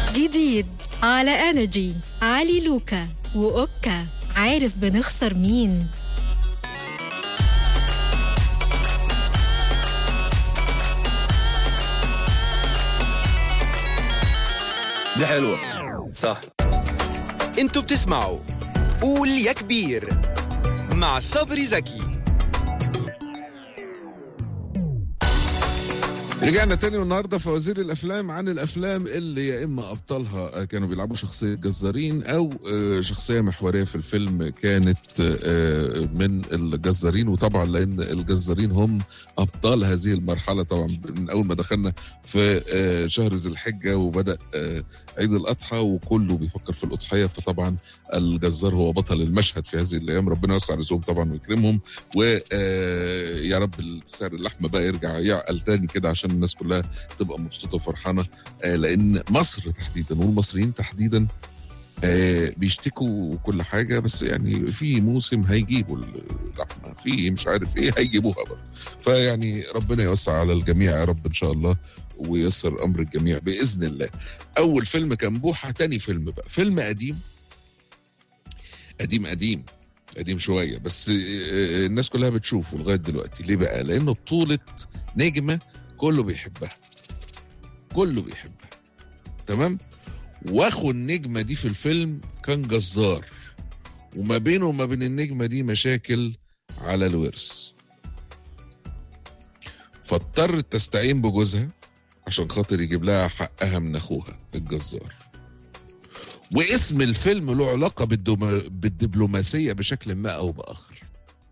جديد على انرجي، علي لوكا وأوكا. عارف بنخسر مين؟ دي حلوة صح. انتوا بتسمعوا قول يا كبير مع صبري زكي. رجعنا تاني، والنهارده فوازير الافلام عن الافلام اللي يا اما ابطالها كانوا بيلعبوا شخصيه جزارين او شخصيه محوريه في الفيلم كانت من الجزارين. وطبعا لان الجزارين هم ابطال هذه المرحله طبعا من اول ما دخلنا في شهر ذي الحجه وبدا عيد الاضحى وكله بيفكر في الاضحيه، فطبعا الجزار هو بطل المشهد في هذه الايام. ربنا يوسع رزقهم طبعا ويكرمهم، ويا رب سعر اللحمه بقى يرجع يعقل تاني كده عشان الناس كلها تبقى مبسوطه وفرحانه، لان مصر تحديدا والمصريين تحديدا بيشتكوا كل حاجه، بس يعني في موسم هيجيبوا اللحمه، في مش عارف ايه هيجيبوها برضه. فيعني ربنا يوسع على الجميع يا رب ان شاء الله وييسر امر الجميع باذن الله. اول فيلم كان بوحه، تاني فيلم بقى فيلم قديم قديم قديم قديم شويه، بس الناس كلها بتشوفه لغايه دلوقتي. ليه بقى؟ لانه بطوله نجمه كله بيحبها، كله بيحبها، تمام؟ واخو النجمه دي في الفيلم كان جزار، وما بينه وما بين النجمه دي مشاكل على الورث، فاضطرت تستعين بجوزها عشان خاطر يجيب لها حقها من اخوها الجزار. واسم الفيلم له علاقه بالدبلوماسيه بشكل ما او باخر.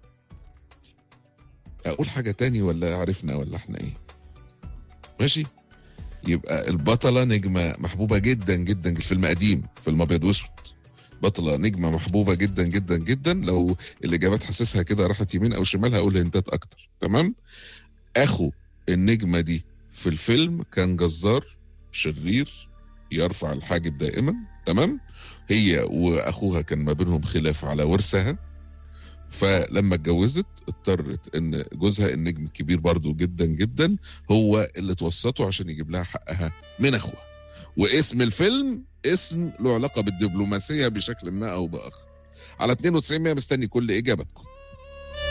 اقول حاجه تاني ولا عرفنا ولا احنا ايه؟ ماشي. يبقى البطله نجمه محبوبه جدا جدا، الفيلم قديم، فيلم ابيض واسود، بطله نجمه محبوبه جدا جدا جدا. لو الاجابات حاسسها كده راحت يمين او شمال هقول هنتات اكتر، تمام؟ اخو النجمه دي في الفيلم كان جزار شرير يرفع الحاجب دائما، تمام؟ هي واخوها كان ما بينهم خلاف على ورثها، فلما اتجوزت اضطرت ان جوزها النجم الكبير برضو جدا جدا هو اللي توسطه عشان يجيب لها حقها من اخوها. واسم الفيلم اسم له علاقة بالدبلوماسية بشكل ما او باخر. على 92 مستني كل اجابتكم.